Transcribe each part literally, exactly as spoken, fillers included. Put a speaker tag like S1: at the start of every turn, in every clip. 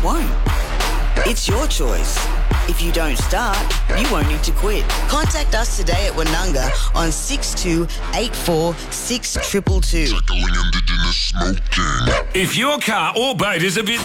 S1: won't. It's your choice. If you don't start, you won't need to quit. Contact us today at Wananga on six two eight four six two two two.
S2: Tackling Indigenous smoking.
S3: If your car or boat is a bit...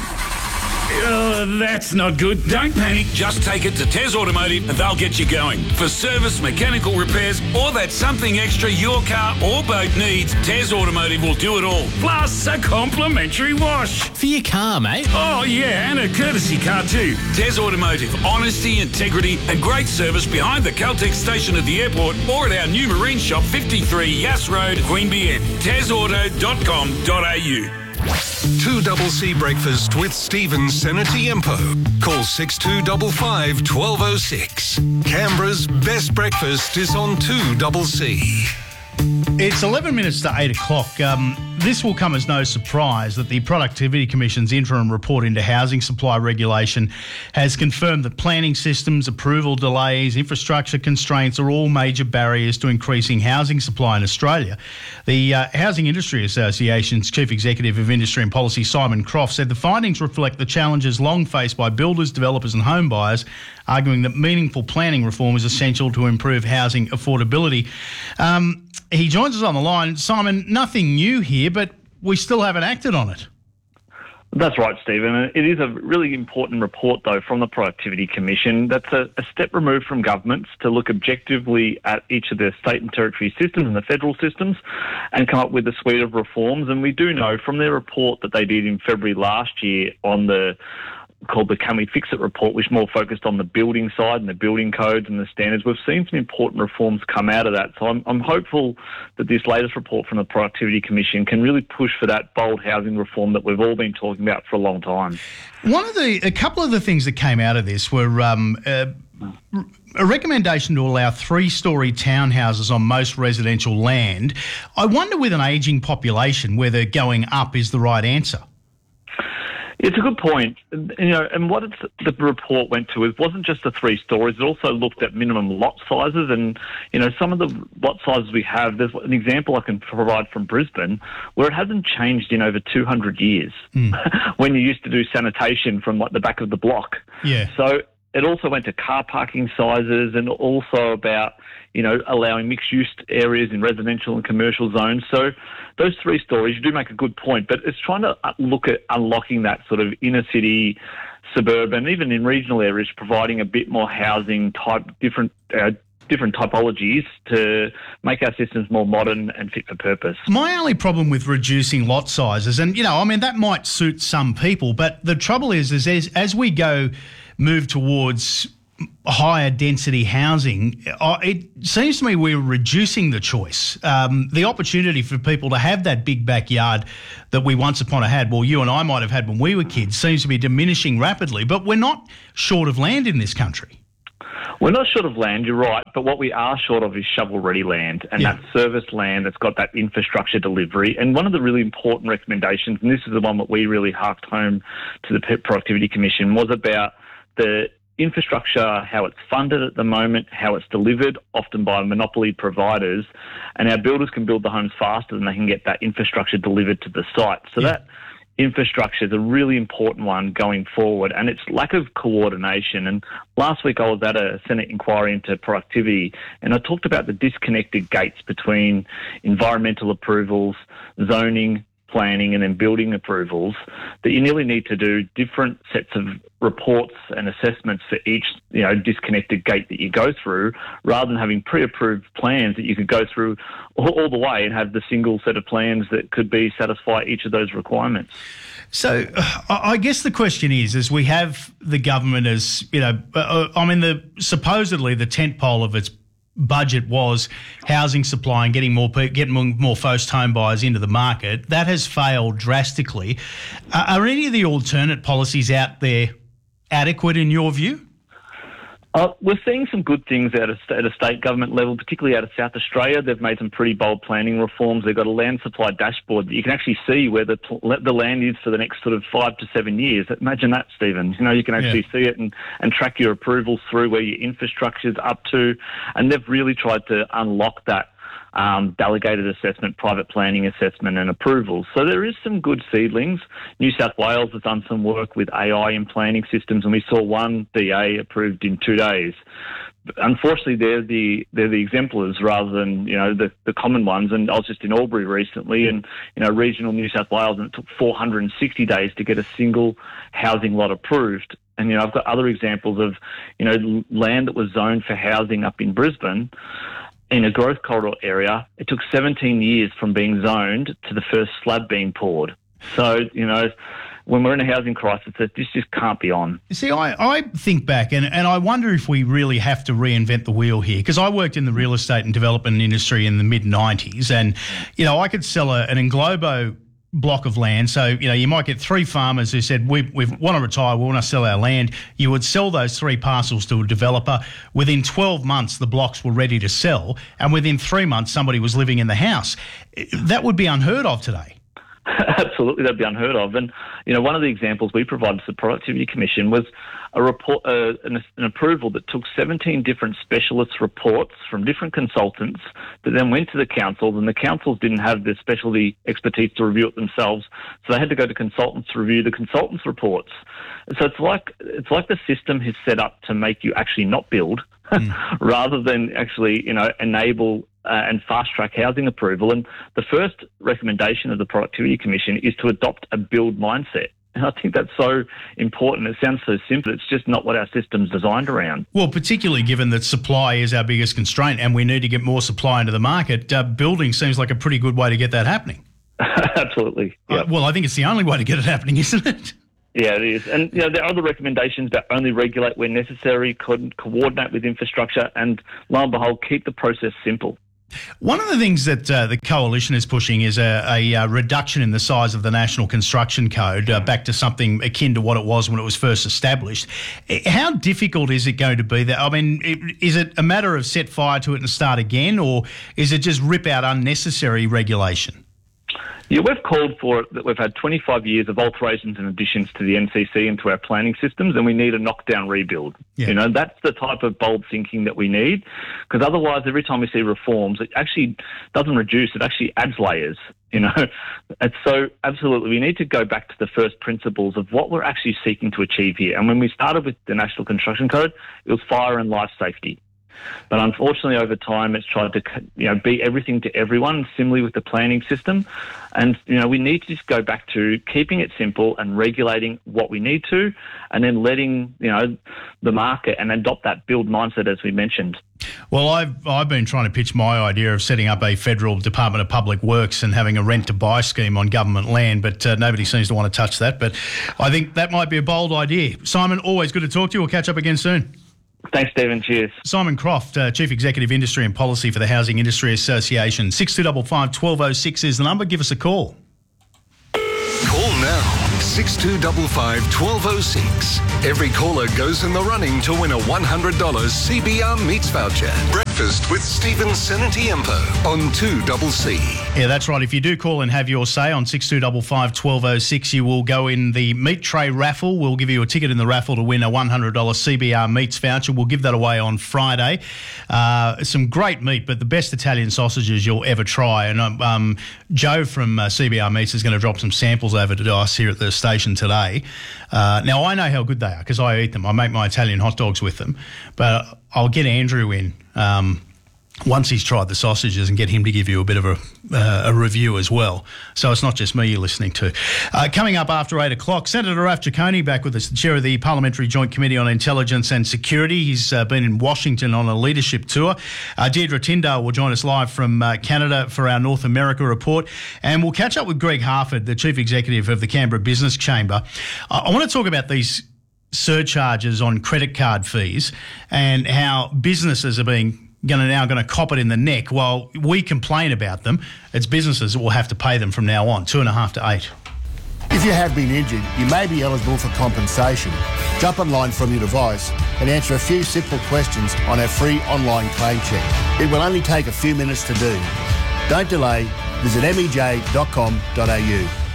S3: Oh, that's not good. Don't panic. Just take it to Tez Automotive and they'll get you going. For service, mechanical repairs, or that something extra your car or boat needs, Tez Automotive will do it all. Plus a complimentary wash.
S4: For your car, mate.
S3: Oh, yeah, and a courtesy car too. Tez Automotive. Honesty, integrity and great service behind the Caltex station at the airport or at our new marine shop, fifty-three Yass Road, Queanbeyan. tez auto dot com dot a u.
S5: two double C Breakfast with Stephen Senatiempo. Call six two five five, one two zero six. Canberra's best breakfast is on two double C.
S6: It's eleven minutes to eight o'clock. Um, this will come as no surprise that the Productivity Commission's interim report into housing supply regulation has confirmed that planning systems, approval delays, infrastructure constraints are all major barriers to increasing housing supply in Australia. The uh, Housing Industry Association's Chief Executive of Industry and Policy, Simon Croft, said the findings reflect the challenges long faced by builders, developers and home buyers, arguing that meaningful planning reform is essential to improve housing affordability. Um, He joins us on the line. Simon, nothing new here, but we still haven't acted on it.
S7: That's right, Stephen. It is a really important report, though, from the Productivity Commission. That's a, a step removed from governments to look objectively at each of their state and territory systems and the federal systems and come up with a suite of reforms. And we do know from their report that they did in February last year on the called the Can We Fix It report, which more focused on the building side and the building codes and the standards. We've seen some important reforms come out of that. So I'm, I'm hopeful that this latest report from the Productivity Commission can really push for that bold housing reform that we've all been talking about for a long time.
S6: One of the, a couple of the things that came out of this were um, uh, a recommendation to allow three-storey townhouses on most residential land. I wonder with an ageing population whether going up is the right answer.
S7: It's a good point. You know, and what it's, the report went to, it wasn't just the three stories. It also looked at minimum lot sizes. And, you know, some of the lot sizes we have, there's an example I can provide from Brisbane where it hasn't changed in over two hundred years mm. when you used to do sanitation from like the back of the block.
S6: Yeah.
S7: So it also went to car parking sizes and also about, you know, allowing mixed-use areas in residential and commercial zones. So those three stories, you do make a good point, but it's trying to look at unlocking that sort of inner-city, suburban, even in regional areas, providing a bit more housing type, different uh, different typologies to make our systems more modern and fit for purpose.
S6: My only problem with reducing lot sizes, and, you know, I mean, that might suit some people, but the trouble is, is as, as we go move towards higher density housing, it seems to me we're reducing the choice, um, the opportunity for people to have that big backyard that we once upon a had, well, you and I might have had when we were kids, seems to be diminishing rapidly, but we're not short of land in this country.
S7: We're not short of land, you're right, but what we are short of is shovel-ready land, and yeah. that service land that's got that infrastructure delivery. And one of the really important recommendations, and this is the one that we really harked home to the Productivity Commission, was about the infrastructure, how it's funded at the moment, how it's delivered, often by monopoly providers, and our builders can build the homes faster than they can get that infrastructure delivered to the site. So yeah. that infrastructure is a really important one going forward, and it's lack of coordination. And last week I was at a Senate inquiry into productivity, and I talked about the disconnected gates between environmental approvals, zoning, planning and then building approvals, that you nearly need to do different sets of reports and assessments for each, you know, disconnected gate that you go through, rather than having pre-approved plans that you could go through all, all the way and have the single set of plans that could be satisfy each of those requirements.
S6: So uh, I guess the question is, as we have the government as, you know, uh, I mean, the supposedly the tentpole of its budget was housing supply and getting more getting more first home buyers into the market. That has failed drastically. Uh, are any of the alternate policies out there adequate in your view?
S7: Uh, we're seeing some good things at a, at a state government level, particularly out of South Australia. They've made some pretty bold planning reforms. They've got a land supply dashboard that you can actually see where the the land is for the next sort of five to seven years. Imagine that, Stephen. You know, you can actually yeah. see it and, and track your approvals through where your infrastructure's up to. And they've really tried to unlock that um, delegated assessment, private planning assessment and approvals. So there is some good seedlings. New South Wales has done some work with A I in planning systems, and we saw one D A approved in two days. Unfortunately, they're the they're the exemplars rather than you know the, the common ones. And I was just in Albury recently, and you know regional New South Wales, and it took four hundred sixty days to get a single housing lot approved. And you know I've got other examples of you know land that was zoned for housing up in Brisbane in a growth corridor area. It took seventeen years from being zoned to the first slab being poured. So you know. When we're in a housing crisis, this just can't be on.
S6: See, I, I think back and, and I wonder if we really have to reinvent the wheel here, because I worked in the real estate and development industry in the mid nineties, and, you know, I could sell a, an Englobo block of land. So, you know, you might get three farmers who said, we we want to retire, we want to sell our land. You would sell those three parcels to a developer. Within twelve months, the blocks were ready to sell, and within three months, somebody was living in the house. That would be unheard of today.
S7: Absolutely, that'd be unheard of. And, you know, one of the examples we provided to the Productivity Commission was a report, uh, an, an approval that took seventeen different specialist reports from different consultants that then went to the councils, and the councils didn't have the specialty expertise to review it themselves, so they had to go to consultants to review the consultants' reports. So it's like it's like the system is set up to make you actually not build, mm. rather than actually, you know, enable Uh, and fast-track housing approval. And the first recommendation of the Productivity Commission is to adopt a build mindset. And I think that's so important. It sounds so simple. It's just not what our system's designed around.
S6: Well, particularly given that supply is our biggest constraint and we need to get more supply into the market, uh, building seems like a pretty good way to get that happening.
S7: Absolutely. Yep.
S6: Uh, well, I think it's the only way to get it happening, isn't it?
S7: Yeah, it is. And, you know, there are other recommendations that only regulate where necessary, co- coordinate with infrastructure, and, lo and behold, keep the process simple.
S6: One of the things that uh, the Coalition is pushing is a, a, a reduction in the size of the National Construction Code uh, back to something akin to what it was when it was first established. How difficult is it going to be? That I mean, is it a matter of set fire to it and start again, or is it just rip out unnecessary regulation?
S7: Yeah, we've called for it that we've had twenty-five years of alterations and additions to the N C C and to our planning systems, and we need a knockdown rebuild. Yeah. You know, that's the type of bold thinking that we need, because otherwise every time we see reforms, it actually doesn't reduce, it actually adds layers, you know. And so absolutely, we need to go back to the first principles of what we're actually seeking to achieve here. And when we started with the National Construction Code, it was fire and life safety. But unfortunately, over time, it's tried to, you know, be everything to everyone, similarly with the planning system. And, you know, we need to just go back to keeping it simple and regulating what we need to, and then letting, you know, the market and adopt that build mindset, as we mentioned.
S6: Well, I've I've been trying to pitch my idea of setting up a federal Department of Public Works and having a rent-to-buy scheme on government land, but uh, nobody seems to want to touch that. But I think that might be a bold idea. Simon, always good to talk to you. We'll catch up again soon.
S7: Thanks, Stephen. Cheers.
S6: Simon Croft, uh, Chief Executive Industry and Policy for the Housing Industry Association. six two five five, one two zero six is the number. Give us a call.
S5: Call now, six two five five, one two zero six. Every caller goes in the running to win a one hundred dollars C B R Meats voucher. Breakfast with Stephen Senatiempo on two C C.
S6: Yeah, that's right. If you do call and have your say on six two five five, one two zero six, you will go in the meat tray raffle. We'll give you a ticket in the raffle to win a one hundred dollars C B R Meats voucher. We'll give that away on Friday. Uh, some great meat, but the best Italian sausages you'll ever try. And um, um, Joe from uh, C B R Meats is going to drop some samples over to us here at the station today. Uh, now, I know how good they are because I eat them. I make my Italian hot dogs with them. But I'll get Andrew in um, once he's tried the sausages and get him to give you a bit of a, uh, a review as well. So it's not just me you're listening to. Uh, coming up after eight o'clock, Senator Raf Ciccone back with us, the chair of the Parliamentary Joint Committee on Intelligence and Security. He's uh, been in Washington on a leadership tour. Uh, Deirdre Tyndale will join us live from uh, Canada for our North America report. And we'll catch up with Greg Harford, the Chief Executive of the Canberra Business Chamber. Uh, I want to talk about these surcharges on credit card fees and how businesses are being going to now going to cop it in the neck. While we complain about them, it's businesses that will have to pay them from now on, two and a half to eight.
S4: If you have been injured, you may be eligible for compensation. Jump online from your device and answer a few simple questions on our free online claim check. It will only take a few minutes to do. Don't delay. Visit m e j dot com dot a u.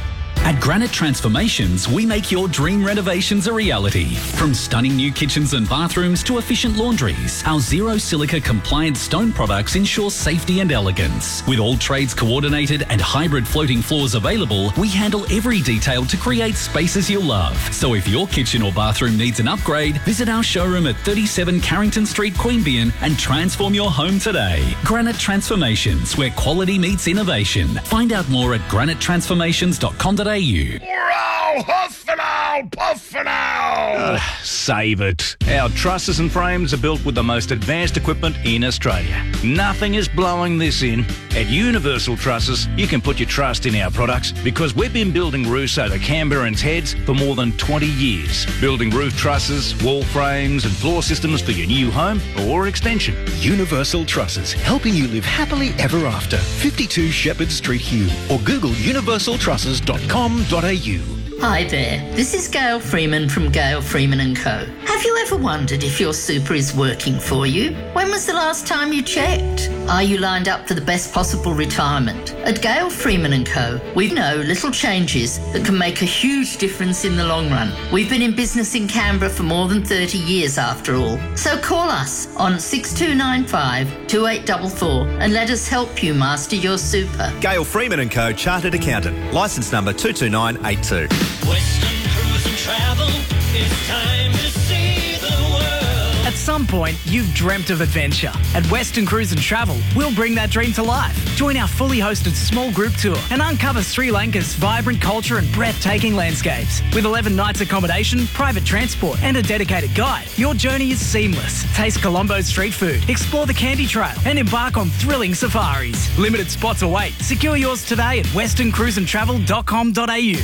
S8: At Granite Transformations, we make your dream renovations a reality. From stunning new kitchens and bathrooms to efficient laundries, our zero silica compliant stone products ensure safety and elegance. With all trades coordinated and hybrid floating floors available, we handle every detail to create spaces you'll love. So if your kitchen or bathroom needs an upgrade, visit our showroom at thirty-seven Carrington Street, Queanbeyan and transform your home today. Granite Transformations, where quality meets innovation. Find out more at granite transformations dot com dot a u.
S9: Wow, huff and owl, puff and owl. Uh, save it. Our trusses and frames are built with the most advanced equipment in Australia. Nothing is blowing this in. At Universal Trusses, you can put your trust in our products because we've been building roofs over Canberrans' heads for more than twenty years. Building roof trusses, wall frames and floor systems for your new home or extension.
S10: Universal Trusses, helping you live happily ever after. fifty-two Shepherd Street, Hume, or Google universal trusses dot com dot a u.
S11: Hi there, this is Gail Freeman from Gail Freeman and Co. Have you ever wondered if your super is working for you? When was the last time you checked? Are you lined up for the best possible retirement? At Gail Freeman and Co, we know little changes that can make a huge difference in the long run. We've been in business in Canberra for more than thirty years after all. So call us on six two nine five, two eight four four and let us help you master your super.
S12: Gail Freeman and Co, Chartered Accountant, licence number two two nine eight two.
S13: Western Cruise and Travel, it's time to see the world.
S14: At some point, you've dreamt of adventure. At Western Cruise and Travel, we'll bring that dream to life. Join our fully hosted small group tour and uncover Sri Lanka's vibrant culture and breathtaking landscapes. With eleven nights accommodation, private transport and a dedicated guide, your journey is seamless. Taste Colombo's street food, explore the Candy Trail and embark on thrilling safaris. Limited spots await. Secure yours today at western cruise and travel dot com dot a u.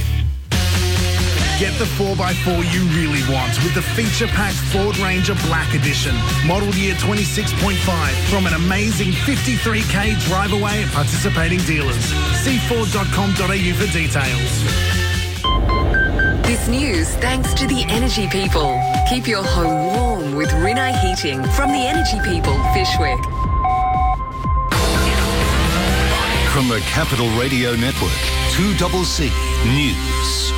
S15: Get the four by four you really want with the feature-packed Ford Ranger Black Edition. Model year twenty-six point five from an amazing fifty-three k drive away at participating dealers. See ford dot com dot a u for details.
S16: This news thanks to the Energy People. Keep your home warm with Rinnai Heating from the Energy People, Fishwick.
S5: From the Capital Radio Network, two C C News.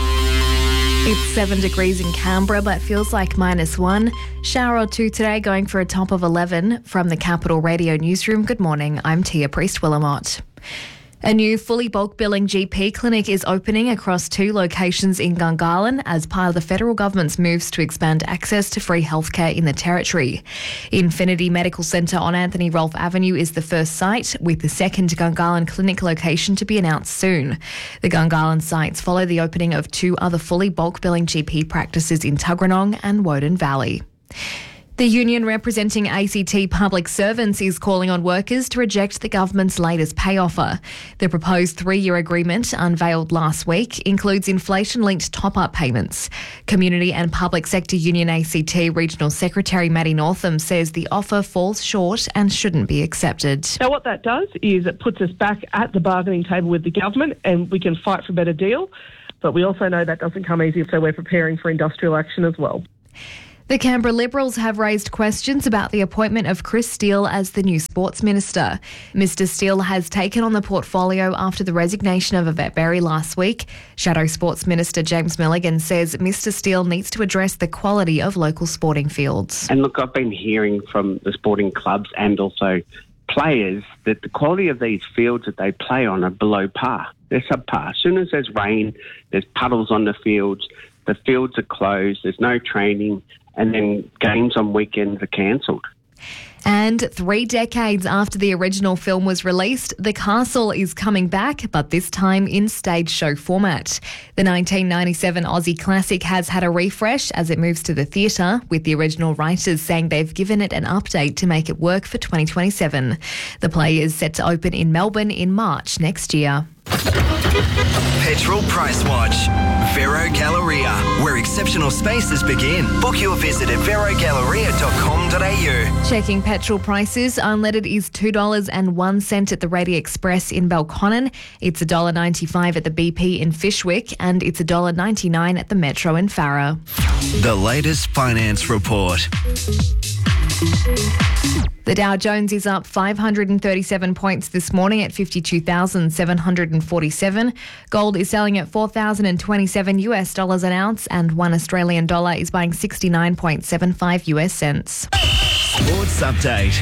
S17: It's seven degrees in Canberra, but feels like minus one. Shower or two today, going for a top of eleven. From the Capital Radio Newsroom, good morning. I'm Tia Priest-Willamot. A new fully bulk billing G P clinic is opening across two locations in Gungahlin as part of the federal government's moves to expand access to free healthcare in the territory. Infinity Medical Centre on Anthony Rolfe Avenue is the first site, with the second Gungahlin clinic location to be announced soon. The Gungahlin sites follow the opening of two other fully bulk billing G P practices in Tuggeranong and Woden Valley. The union representing A C T public servants is calling on workers to reject the government's latest pay offer. The proposed three-year agreement, unveiled last week, includes inflation-linked top-up payments. Community and Public Sector Union A C T Regional Secretary Maddie Northam says the offer falls short and shouldn't be accepted.
S18: So what that does is it puts us back at the bargaining table with the government and we can fight for a better deal. But we also know that doesn't come easy, so we're preparing for industrial action as well.
S17: The Canberra Liberals have raised questions about the appointment of Chris Steele as the new Sports Minister. Mister Steele has taken on the portfolio after the resignation of Yvette Berry last week. Shadow Sports Minister James Milligan says Mister Steele needs to address the quality of local sporting fields.
S19: And look, I've been hearing from the sporting clubs and also players that the quality of these fields that they play on are below par. They're subpar. As soon as there's rain, there's puddles on the fields, the fields are closed, there's no training, and then games on weekends are cancelled.
S17: And three decades after the original film was released, The Castle is coming back, but this time in stage show format. The nineteen ninety-seven Aussie classic has had a refresh as it moves to the theatre, with the original writers saying they've given it an update to make it work for twenty twenty-seven. The play is set to open in Melbourne in March next year.
S20: Petrol Price Watch. Vero Galleria, where exceptional spaces begin. Book your visit at vero galleria dot com dot a u.
S17: Checking petrol prices, unleaded is two dollars and one cent at the Rady Express in Belconnen. It's one dollar ninety-five at the B P in Fishwick, and it's one dollar ninety-nine at the Metro in Farrer.
S20: The latest finance report.
S17: The Dow Jones is up five hundred thirty-seven points this morning at fifty-two thousand seven hundred forty-seven. Gold is selling at four thousand twenty-seven US dollars an ounce, and one Australian dollar is buying sixty-nine point seven five US cents.
S12: Sports update.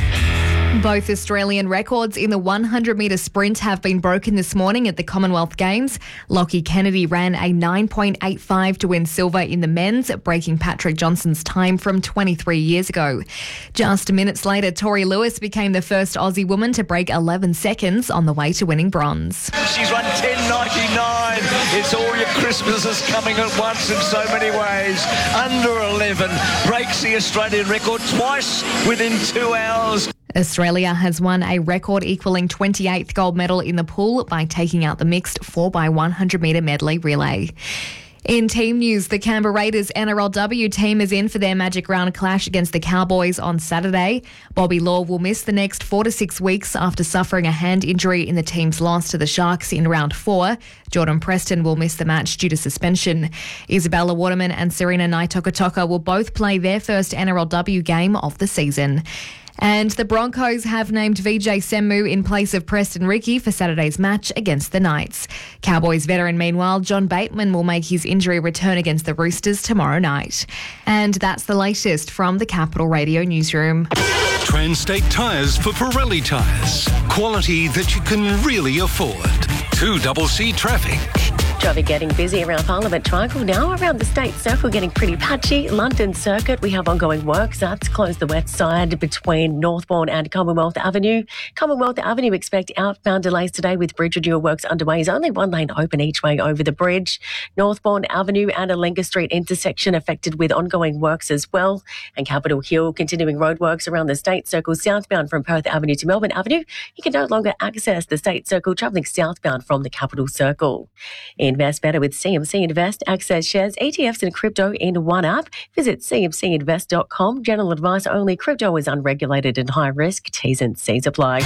S17: Both Australian records in the one hundred metre sprint have been broken this morning at the Commonwealth Games. Lockie Kennedy ran a nine point eight five to win silver in the men's, breaking Patrick Johnson's time from twenty-three years ago. Just minutes later, Tori Lewis became the first Aussie woman to break eleven seconds on the way to winning bronze.
S21: She's run ten ninety-nine. It's all your Christmases coming at once in so many ways. Under eleven, breaks the Australian record twice within two hours.
S17: Australia has won a record equaling twenty-eighth gold medal in the pool by taking out the mixed four by one hundred metre medley relay. In team news, the Canberra Raiders N R L W team is in for their Magic Round clash against the Cowboys on Saturday. Bobby Law will miss the next four to six weeks after suffering a hand injury in the team's loss to the Sharks in round four. Jordan Preston will miss the match due to suspension. Isabella Waterman and Serena Naitokotoka will both play their first N R L W game of the season. And the Broncos have named Vijay Semu in place of Preston Ricky for Saturday's match against the Knights. Cowboys veteran, meanwhile, John Bateman will make his injury return against the Roosters tomorrow night. And that's the latest from the Capital Radio newsroom.
S5: Transtate Tyres for Pirelli tyres. Quality that you can really afford. two C C traffic.
S22: Traffic getting busy around Parliament Triangle now. Around the State Circle getting pretty patchy. London Circuit, we have ongoing works. That's closed the west side between Northbourne and Commonwealth Avenue. Commonwealth Avenue, expect outbound delays today with bridge renewal works underway. Is only one lane open each way over the bridge. Northbourne Avenue and Alinga Street intersection affected with ongoing works as well. And Capitol Hill, continuing roadworks around the State Circle southbound from Perth Avenue to Melbourne Avenue. You can no longer access the State Circle travelling southbound from the Capital Circle. Invest better with C M C Invest. Access shares, E T Fs and crypto in one app. Visit c m c invest dot com. General advice only. Crypto is unregulated and high risk. T's and C's apply.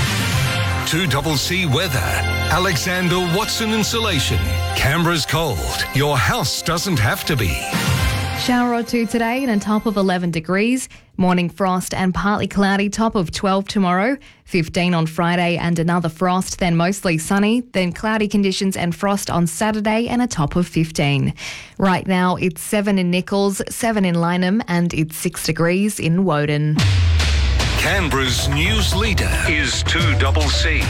S5: two C C weather. Alexander Watson Insulation. Canberra's cold. Your house doesn't have to be.
S17: Shower or two today and a top of eleven degrees. Morning frost and partly cloudy, top of twelve tomorrow. fifteen on Friday and another frost, then mostly sunny. Then cloudy conditions and frost on Saturday and a top of fifteen. Right now it's seven in Nichols, seven in Lynham and it's six degrees in Woden.
S5: Canberra's news leader is two C C.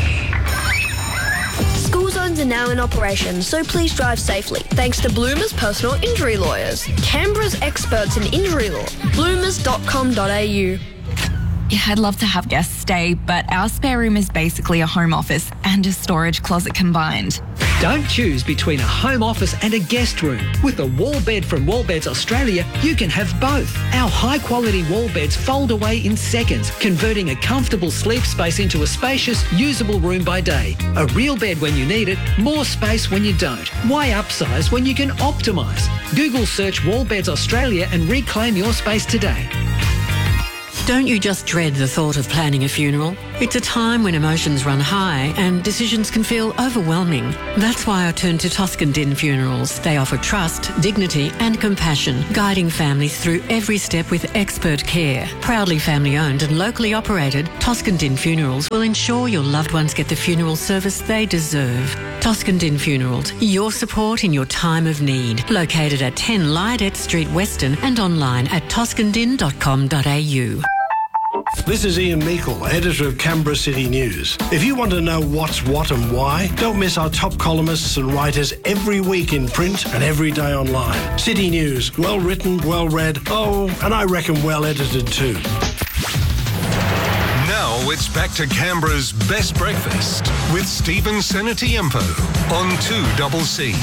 S23: School zones are now in operation, so please drive safely. Thanks to Bloomers Personal Injury Lawyers, Canberra's experts in injury law. bloomers dot com dot a u.
S24: Yeah, I'd love to have guests stay, but our spare room is basically a home office and a storage closet combined.
S25: Don't choose between a home office and a guest room. With a wall bed from Wallbeds Australia, you can have both. Our high-quality wall beds fold away in seconds, converting a comfortable sleep space into a spacious, usable room by day. A real bed when you need it, more space when you don't. Why upsize when you can optimise? Google search Wallbeds Australia and reclaim your space today.
S26: Don't you just dread the thought of planning a funeral? It's a time when emotions run high and decisions can feel overwhelming. That's why I turned to Toscan Din Funerals. They offer trust, dignity and compassion, guiding families through every step with expert care. Proudly family owned and locally operated, Toscan Din Funerals will ensure your loved ones get the funeral service they deserve. Toscan Din Funerals, your support in your time of need. Located at ten Lydette Street, Western and online at toscan din dot com dot a u.
S27: This is Ian Meikle, editor of Canberra City News. If you want to know what's what and why, don't miss our top columnists and writers every week in print and every day online. City News, well written, well read, oh, and I reckon well edited too.
S5: Now it's back to Canberra's best breakfast with Stephen Senatiempo on two C C.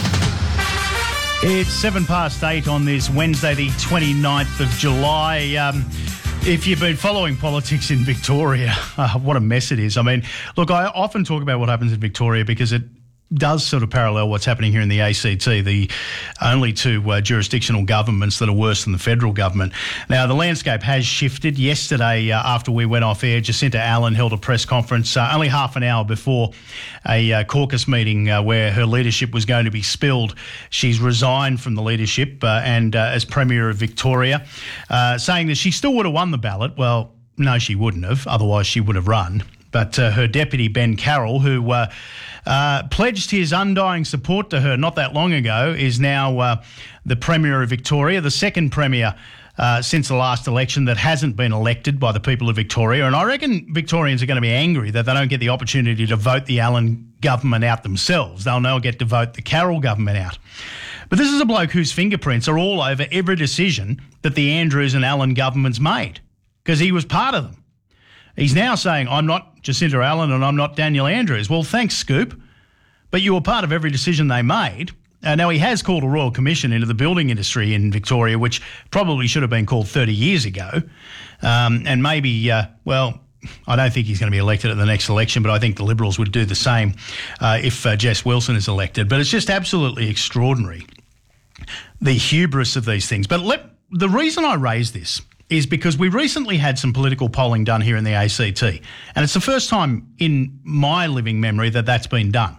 S6: It's seven past eight on this Wednesday, the twenty-ninth of July. Um, If you've been following politics in Victoria, uh, what a mess it is. I mean, look, I often talk about what happens in Victoria because it does sort of parallel what's happening here in the A C T, the only two uh, jurisdictional governments that are worse than the federal government. Now, the landscape has shifted. Yesterday, uh, after we went off air, Jacinta Allen held a press conference uh, only half an hour before a uh, caucus meeting uh, where her leadership was going to be spilled. She's resigned from the leadership uh, and uh, as Premier of Victoria, uh, saying that she still would have won the ballot. Well, no, she wouldn't have. Otherwise, she would have run. But uh, her deputy, Ben Carroll, who uh, uh, pledged his undying support to her not that long ago, is now uh, the Premier of Victoria, the second Premier uh, since the last election that hasn't been elected by the people of Victoria. And I reckon Victorians are going to be angry that they don't get the opportunity to vote the Allen government out themselves. They'll now get to vote the Carroll government out. But this is a bloke whose fingerprints are all over every decision that the Andrews and Allen governments made, because he was part of them. He's now saying, I'm not Jacinta Allen and I'm not Daniel Andrews. Well, thanks, Scoop. But you were part of every decision they made. Uh, now, he has called a royal commission into the building industry in Victoria, which probably should have been called thirty years ago. Um, and maybe, uh, well, I don't think he's going to be elected at the next election, but I think the Liberals would do the same uh, if uh, Jess Wilson is elected. But it's just absolutely extraordinary, the hubris of these things. But let, the reason I raise this is because we recently had some political polling done here in the A C T, and it's the first time in my living memory that that's been done.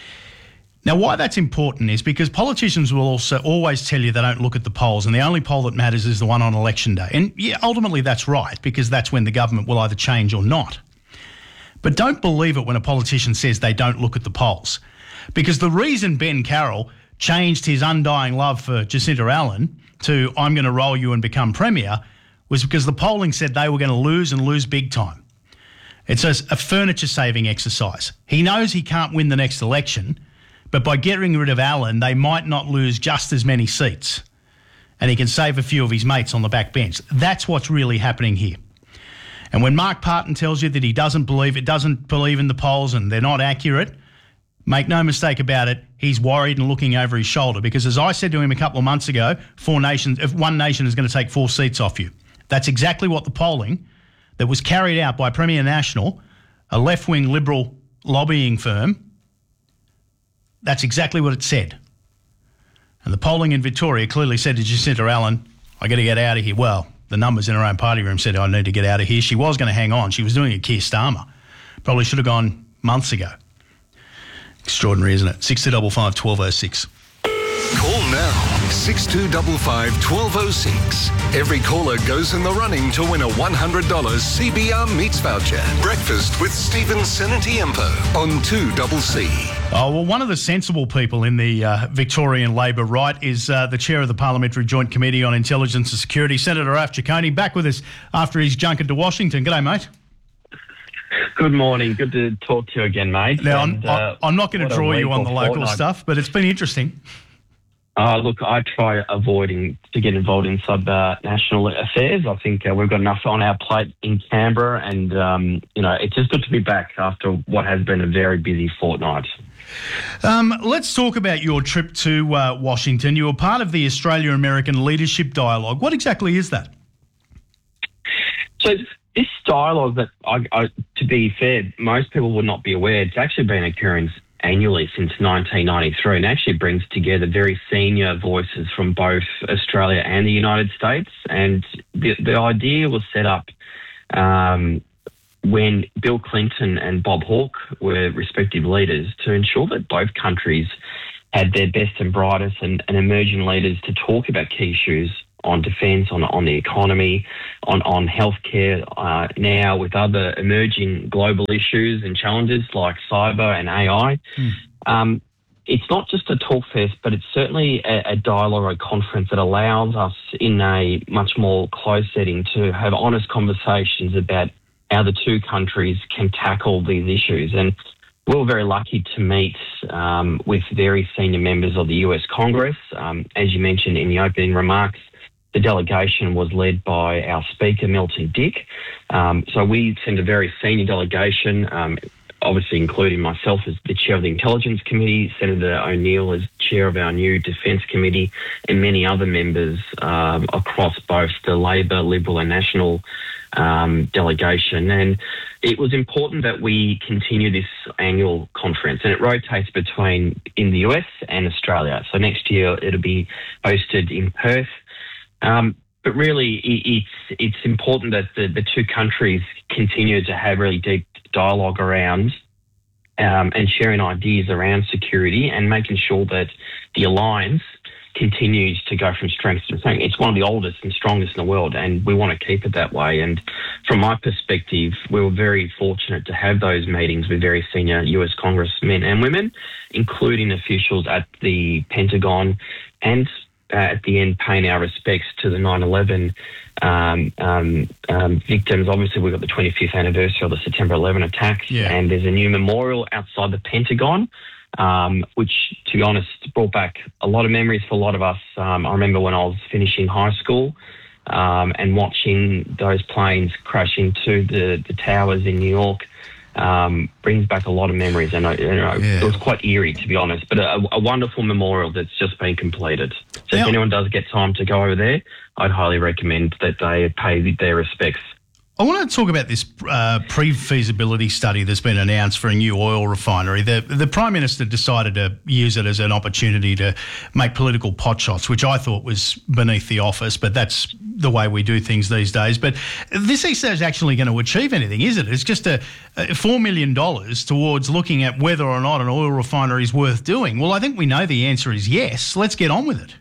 S6: Now, why that's important is because politicians will also always tell you they don't look at the polls, and the only poll that matters is the one on election day. And yeah, ultimately that's right, because that's when the government will either change or not. But don't believe it when a politician says they don't look at the polls, because the reason Ben Carroll changed his undying love for Jacinta Allen to I'm going to roll you and become Premier was because the polling said they were going to lose and lose big time. It's a, a furniture-saving exercise. He knows he can't win the next election, but by getting rid of Allen, they might not lose just as many seats, and he can save a few of his mates on the back bench. That's what's really happening here. And when Mark Parton tells you that he doesn't believe it, doesn't believe in the polls and they're not accurate, make no mistake about it, he's worried and looking over his shoulder, because as I said to him a couple of months ago, four nations, if one nation is going to take four seats off you. That's exactly what the polling that was carried out by Premier National, a left-wing Liberal lobbying firm, that's exactly what it said. And the polling in Victoria clearly said to Jacinta Allen, I got to get out of here. Well, the numbers in her own party room said, I need to get out of here. She was going to hang on. She was doing a Keir Starmer. Probably should have gone months ago. Extraordinary, isn't it? six two five five, one two oh six.
S5: Call now, six two five five, one two oh six. Every caller goes in the running to win a one hundred dollars C B R Meats voucher. Breakfast with Stephen Senatiempo on two C C.
S6: Oh, well, one of the sensible people in the uh, Victorian Labor right is uh, the chair of the Parliamentary Joint Committee on Intelligence and Security, Senator Alf Ciccone, back with us after his junket to Washington. G'day, mate.
S1: Good morning. Good to talk to you again, mate.
S6: Now,
S1: and,
S6: I'm,
S1: uh,
S6: I'm not going to draw you on the local
S1: fortnight.
S6: stuff, but it's been interesting.
S1: Uh, look, I try avoiding to get involved in sub-national uh, affairs. I think uh, we've got enough on our plate in Canberra, and, um, you know, it's just good to be back after what has been a very busy fortnight.
S6: Um, let's talk about your trip to uh, Washington. You were part of the Australia-American Leadership Dialogue. What exactly is that?
S1: So this dialogue that, I, I, to be fair, most people would not be aware, it's actually been occurring annually since nineteen ninety-three, and actually brings together very senior voices from both Australia and the United States. And the, the idea was set up um, when Bill Clinton and Bob Hawke were respective leaders to ensure that both countries had their best and brightest and, and emerging leaders to talk about key issues on defence, on on the economy, on, on healthcare, uh, now with other emerging global issues and challenges like cyber and A I. Mm. Um, it's not just a talk fest, but it's certainly a, a dialogue, a conference that allows us in a much more closed setting to have honest conversations about how the two countries can tackle these issues. And we were very lucky to meet um, with very senior members of the U S Congress. Um, as you mentioned in the opening remarks, the delegation was led by our Speaker, Milton Dick. Um, so we sent a very senior delegation, um, obviously including myself as the chair of the Intelligence Committee, Senator O'Neill as chair of our new Defence Committee, and many other members um, across both the Labor, Liberal and National um, delegation. And it was important that we continue this annual conference, and it rotates between in the U S and Australia. So next year it'll be hosted in Perth. Um, but really, it's it's important that the, the two countries continue to have really deep dialogue around um, and sharing ideas around security and making sure that the alliance continues to go from strength to strength. It's one of the oldest and strongest in the world, and we want to keep it that way. And from my perspective, we were very fortunate to have those meetings with very senior U S congressmen and women, including officials at the Pentagon, and uh, at the end paying our respects to the nine eleven um, um, um, victims. Obviously, we've got the twenty-fifth anniversary of the September eleventh attacks,
S6: Yeah.
S1: and there's a new memorial outside the Pentagon, um, which, to be honest, brought back a lot of memories for a lot of us. Um, I remember when I was finishing high school um, and watching those planes crash into the, the towers in New York. Um, brings back a lot of memories, and I, you know,
S6: Yeah.
S1: it was quite eerie, to be honest, but a, a wonderful memorial that's just been completed. So
S6: Yeah.
S1: if anyone does get time to go over there, I'd highly recommend that they pay their respects.
S6: I want to talk about this uh, pre-feasibility study that's been announced for a new oil refinery. The, the Prime Minister decided to use it as an opportunity to make political potshots, which I thought was beneath the office, but that's the way we do things these days. But this is actually going to achieve anything, is it? It's just a, a four million dollars towards looking at whether or not an oil refinery is worth doing. Well, I think we know the answer is yes. Let's get on with it.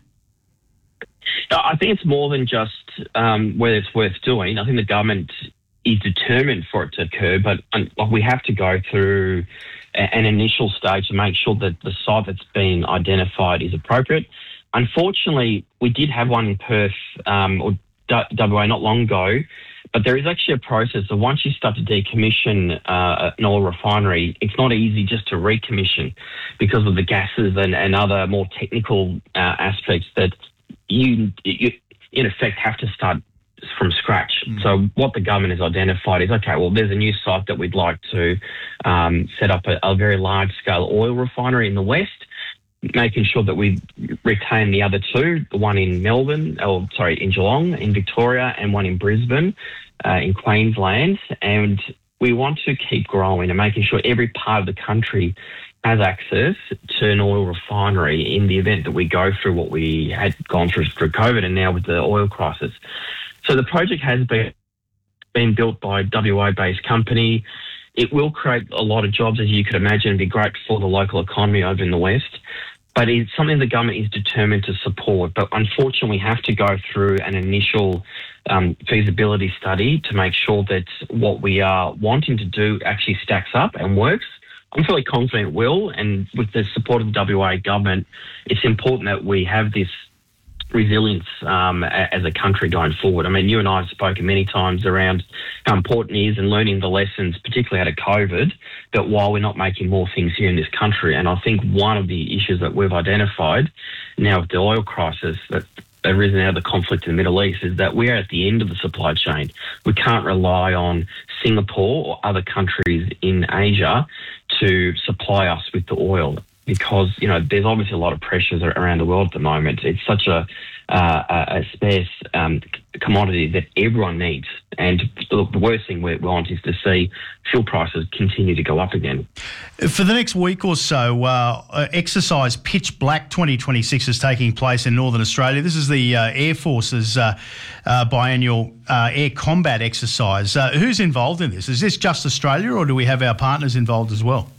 S1: I think it's more than just um, whether it's worth doing. I think the government is determined for it to occur, but um, we have to go through a, an initial stage to make sure that the site that's been identified is appropriate. Unfortunately, we did have one in Perth um, or W A not long ago, but there is actually a process. So once you start to decommission uh, an oil refinery, it's not easy just to recommission because of the gases and, and other more technical uh, aspects that you, you, in effect, have to start from scratch. Mm. So what the government has identified is, okay, well, there's a new site that we'd like to um, set up a, a very large-scale oil refinery in the west, making sure that we retain the other two, the one in Melbourne, or sorry, in Geelong, in Victoria, and one in Brisbane, uh, in Queensland. And we want to keep growing and making sure every part of the country has access to an oil refinery in the event that we go through what we had gone through through COVID and now with the oil crisis. So the project has been been built by a W A-based company. It will create a lot of jobs, as you could imagine, and be great for the local economy over in the West. But it's something the government is determined to support. But unfortunately, we have to go through an initial um, feasibility study to make sure that what we are wanting to do actually stacks up and works. I'm fairly confident it will, and with the support of the W A government, it's important that we have this resilience um, as a country going forward. I mean, you and I have spoken many times around how important it is and learning the lessons, particularly out of COVID, that while we're not making more things here in this country, and I think one of the issues that we've identified now with the oil crisis that arisen out of the conflict in the Middle East is that we're at the end of the supply chain. We can't rely on Singapore or other countries in Asia to supply us with the oil, because, you know, there's obviously a lot of pressures around the world at the moment. It's such a, uh, a scarce um, commodity that everyone needs. And the worst thing we want is to see fuel prices continue to go up again.
S6: For the next week or so, uh, exercise Pitch Black twenty twenty-six is taking place in Northern Australia. This is the uh, Air Force's uh, uh, biannual uh, air combat exercise. Uh, who's involved in this? Is this just Australia, or do we have our partners involved as well?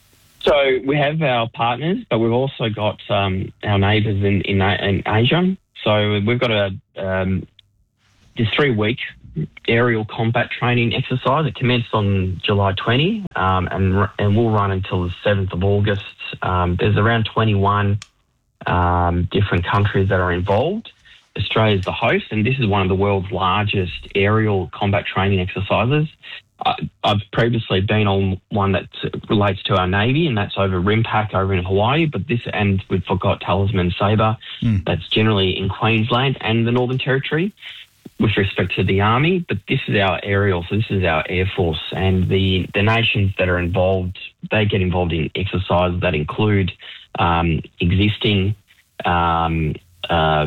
S1: So we have our partners, but we've also got um, our neighbours in, in in Asia. So we've got a um, this three-week aerial combat training exercise. It commenced on July twentieth um, and and will run until the seventh of August. Um, there's around twenty-one um, different countries that are involved. Australia is the host, and this is one of the world's largest aerial combat training exercises. I've previously been on one that relates to our Navy, and that's over RIMPAC over in Hawaii, but this, and we've got Talisman Sabre, mm. that's generally in Queensland and the Northern Territory with respect to the Army, but this is our aerial, so this is our Air Force, and the, the nations that are involved, they get involved in exercises that include um, existing um, uh,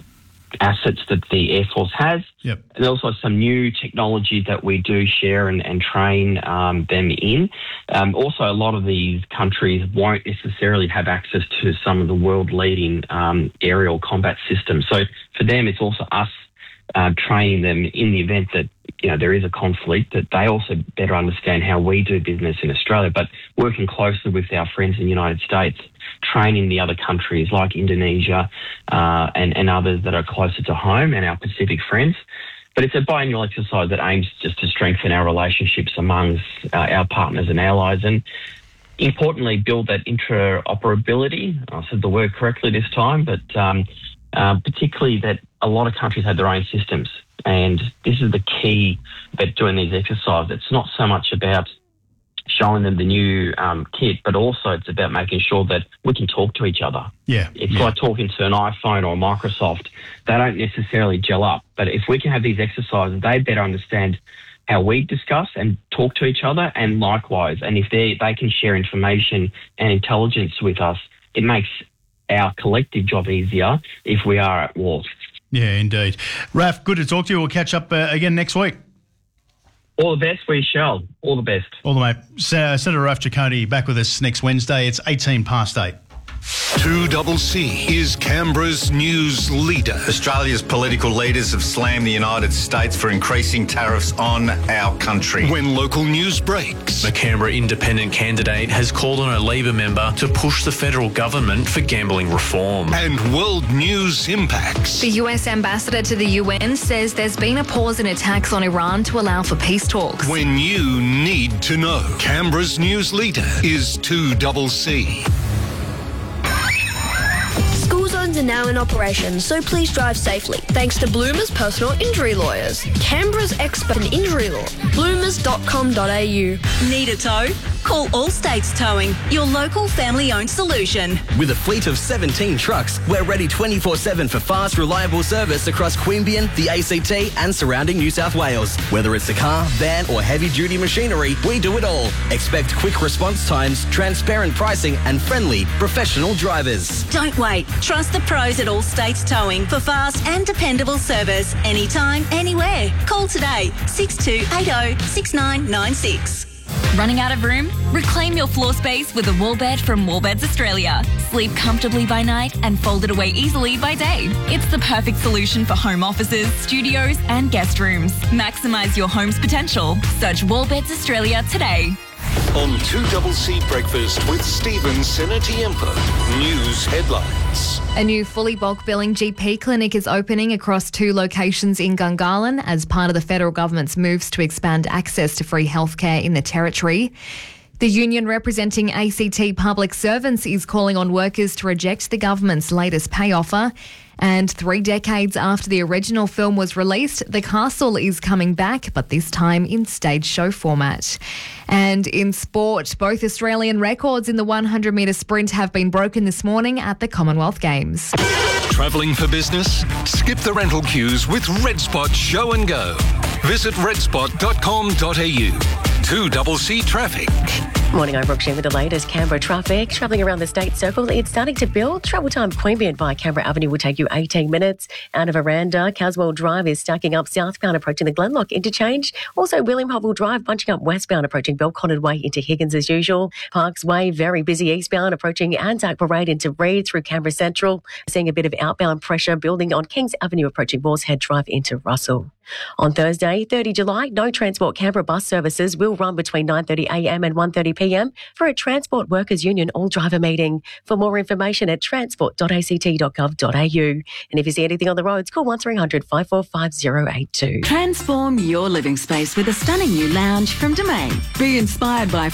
S1: assets that the Air Force has,
S6: yep.
S1: and also some new technology that we do share and, and train um, them in. Um, also, a lot of these countries won't necessarily have access to some of the world-leading um, aerial combat systems. So for them, it's also us uh, training them in the event that, you know, there is a conflict, that they also better understand how we do business in Australia, but working closely with our friends in the United States train in the other countries like Indonesia uh, and, and others that are closer to home and our Pacific friends. But it's a biannual exercise that aims just to strengthen our relationships amongst uh, our partners and allies and, importantly, build that interoperability. I said the word correctly this time, but um, uh, particularly that a lot of countries have their own systems. And this is the key about doing these exercises. It's not so much about showing them the new um, kit, but also it's about making sure that we can talk to each other.
S6: Yeah.
S1: It's
S6: yeah.
S1: like talking to an iPhone or a Microsoft. They don't necessarily gel up. But if we can have these exercises, they better understand how we discuss and talk to each other, and likewise. And if they they can share information and intelligence with us, it makes our collective job easier if we are at war.
S6: Yeah, indeed. Raf, good to talk to you. We'll catch up uh, again next week.
S1: All the best, we shall. All the best.
S6: All the mate. Senator Raf Ciccone back with us next Wednesday. It's eighteen past eight.
S5: two C C is Canberra's news leader.
S2: Australia's political leaders have slammed the United States for increasing tariffs on our country.
S5: When local news breaks.
S3: The Canberra independent candidate has called on a Labor member to push the federal government for gambling reform.
S5: And world news impacts.
S17: The U S ambassador to the U N says there's been a pause in attacks on Iran to allow for peace talks.
S5: When you need to know. Canberra's news leader is two C C.
S23: School zones are now in operation, so please drive safely. Thanks to Bloomers Personal Injury Lawyers, Canberra's expert in injury law. bloomers dot com dot a u.
S4: Need a tow? Call All States Towing, your local family-owned solution.
S7: With a fleet of seventeen trucks, we're ready twenty-four seven for fast, reliable service across Queanbeyan, the A C T and surrounding New South Wales. Whether it's a car, van or heavy-duty machinery, we do it all. Expect quick response times, transparent pricing and friendly, professional drivers.
S4: Don't wait. Trust the pros at All States Towing for fast and dependable service anytime, anywhere. Call today, six two eight zero, six nine nine six.
S24: Running out of room? Reclaim your floor space with a wall bed from Wallbeds Australia. Sleep comfortably by night and fold it away easily by day. It's the perfect solution for home offices, studios and guest rooms. Maximise your home's potential. Search Wallbeds Australia today.
S5: On two C C Breakfast with Stephen Senatiempo. News headlines.
S17: A new fully bulk billing G P clinic is opening across two locations in Gungahlin as part of the federal government's moves to expand access to free healthcare in the territory. The union representing A C T public servants is calling on workers to reject the government's latest pay offer. And three decades after the original film was released, The Castle is coming back, but this time in stage show format. And in sport, both Australian records in the one hundred metre sprint have been broken this morning at the Commonwealth Games.
S5: Travelling for business? Skip the rental queues with RedSpot Show and Go. Visit redspot dot com dot a u. two C C traffic.
S22: Morning, I'm Brooke Sheen with the latest Canberra traffic. Travelling around the State Circle, it's starting to build. Travel time Queanbeyan via Canberra Avenue will take you eighteen minutes. Out of Aranda, Caswell Drive is stacking up southbound approaching the Glenlock interchange. Also, William Hovell Drive bunching up westbound approaching Belconnen Way into Higgins as usual. Parks Way very busy eastbound approaching Anzac Parade into Reid through Canberra Central. Seeing a bit of outbound pressure building on Kings Avenue approaching Moorshead Drive into Russell. On Thursday, the third of July, No Transport Canberra bus services will run between nine thirty a m and one thirty p m for a Transport Workers Union all-driver meeting. For more information at transport dot a c t dot gov dot a u. And if you see anything on the roads, call one three hundred, five four five, zero eight two.
S8: Transform your living space with a stunning new lounge from Domain. Be inspired by